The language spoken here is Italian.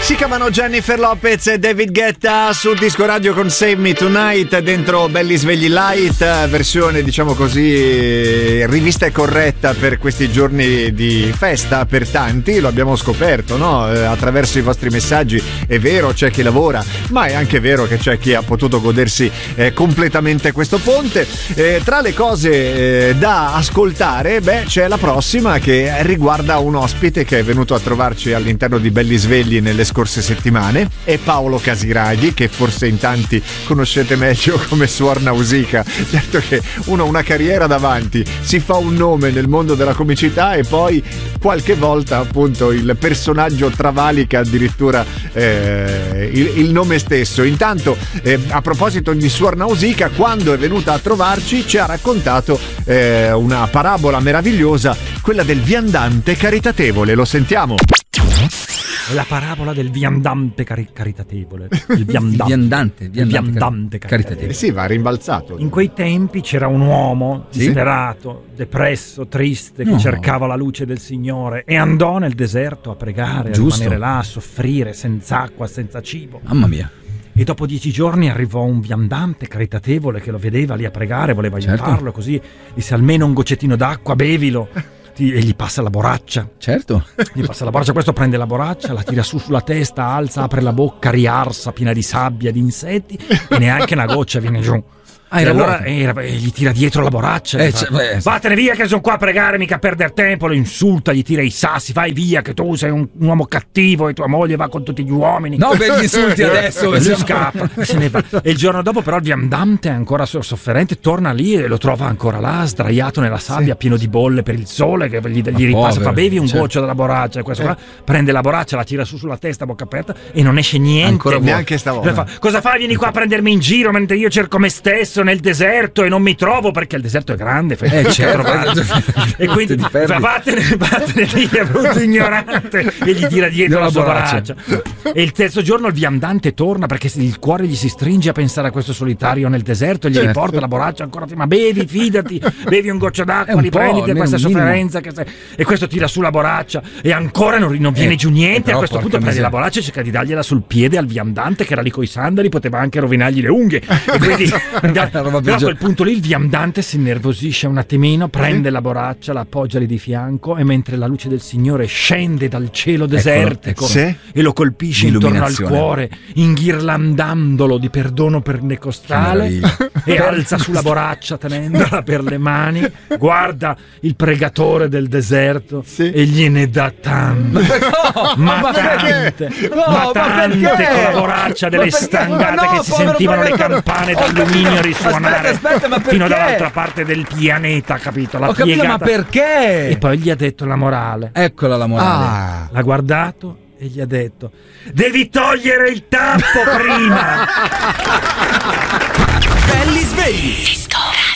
Si chiamano Jennifer Lopez e David Guetta su Disco Radio con Save Me Tonight, dentro Belli Svegli Light, versione diciamo così rivista e corretta per questi giorni di festa per tanti. Lo abbiamo scoperto, no? Attraverso i vostri messaggi. È vero, c'è chi lavora, ma è anche vero che c'è chi ha potuto godersi completamente questo ponte. Tra le cose da ascoltare, c'è la prossima che riguarda un ospite che è venuto a trovarci all'interno di Belli Svegli nelle scorse settimane. È Paolo Casiraghi, che forse in tanti conoscete meglio come Suor Nausicaa. Certo che uno ha una carriera davanti, si fa un nome nel mondo della comicità e poi qualche volta appunto il personaggio travalica addirittura il nome stesso. Intanto a proposito di Suor Nausicaa, quando è venuta a trovarci ci ha raccontato una parabola meravigliosa, quella del viandante caritatevole. Lo sentiamo. La parabola del viandante caritatevole. Il viandante caritatevole. Sì, va rimbalzato. In quei tempi c'era un uomo disperato, depresso, triste, che cercava la luce del Signore e andò nel deserto a pregare, a rimanere là, a soffrire, senza acqua, senza cibo. Mamma mia. E dopo 10 giorni arrivò un viandante caritatevole che lo vedeva lì a pregare, voleva aiutarlo, così disse: almeno un goccettino d'acqua, bevilo. E gli passa la borraccia. Certo. Gli passa la borraccia, questo prende la borraccia, la tira su sulla testa, alza, apre la bocca, riarsa, piena di sabbia, di insetti, e neanche una goccia viene giù. E allora gli tira dietro la borraccia, vattene via che sono qua a pregare, mica a perdere tempo. Lo insulta, gli tira i sassi, vai via che tu sei un uomo cattivo e tua moglie va con tutti gli uomini. No, per gli insulti adesso. E lui scappa e se ne va. E il giorno dopo però il viandante, ancora sofferente, torna lì e lo trova ancora là, sdraiato nella sabbia, pieno di bolle per il sole, che gli ripassa, fa bevi un goccio dalla borraccia, e questo qua prende la borraccia, la tira su sulla testa, bocca aperta, e non esce niente. Ancora neanche stavolta. Cosa fai? Vieni qua a prendermi in giro mentre io cerco me stesso nel deserto e non mi trovo, perché il deserto è grande, e quindi vattene via, brutto ignorante, e gli tira dietro la sua borraccia. E il terzo giorno il viandante torna, perché il cuore gli si stringe a pensare a questo solitario nel deserto, e gli riporta la borraccia ancora prima. Bevi, fidati, bevi un goccio d'acqua, riprenditi questa sofferenza e questo tira su la borraccia e ancora non viene giù niente. A questo punto prende la borraccia e cerca di dargliela sul piede al viandante, che era lì coi sandali, poteva anche rovinargli le unghie, e quindi però a quel punto lì il viandante si innervosisce un attimino, prende la borraccia, la appoggia lì di fianco, e mentre la luce del Signore scende dal cielo desertico e lo colpisce intorno al cuore, inghirlandandolo di perdono pentecostale, e alza sulla borraccia tenendola per le mani, guarda il pregatore del deserto e gliene dà tante, ma tante con la borraccia, delle stangate che si sentivano le campane d'alluminio risuonare fino dall'altra parte del pianeta, capito? Ho capito, ma perché? E poi gli ha detto la morale. Eccola la morale. L'ha guardato e gli ha detto: devi togliere il tappo prima. Belli svegli.